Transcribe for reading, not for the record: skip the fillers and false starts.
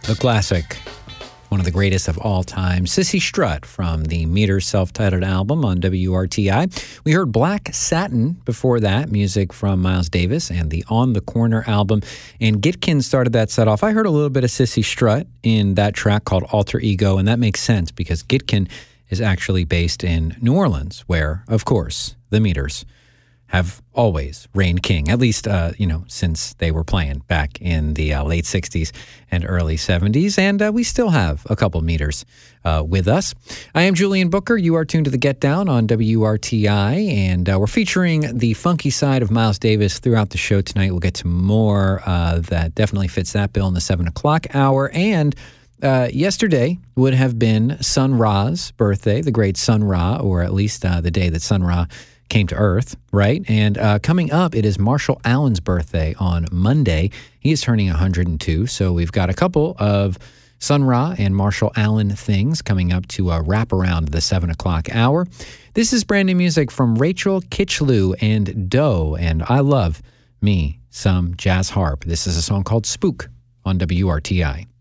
The classic, one of the greatest of all time, Cissy Strut from the Meters self-titled album on WRTI. We heard Black Satin before that, music from Miles Davis and the On the Corner album. And Gitkin started that set off. I heard a little bit of Cissy Strut in that track called Alter Ego, and that makes sense because Gitkin is actually based in New Orleans, where, of course, the Meters have always reigned king, at least, since they were playing back in the late 60s and early 70s. And we still have a couple Meters with us. I am Julian Booker. You are tuned to The Get Down on WRTI, and we're featuring the funky side of Miles Davis throughout the show tonight. We'll get to more that definitely fits that bill in the 7 o'clock hour. And yesterday would have been Sun Ra's birthday, the great Sun Ra, or at least the day that Sun Ra came to Earth, right? And coming up, it is Marshall Allen's birthday on Monday. He is turning 102, so we've got a couple of Sun Ra and Marshall Allen things coming up to wrap around the 7 o'clock hour. This is brand new music from Rachel Kitchlew and Doe, and I love me some jazz harp. This is a song called Spook on WRTI.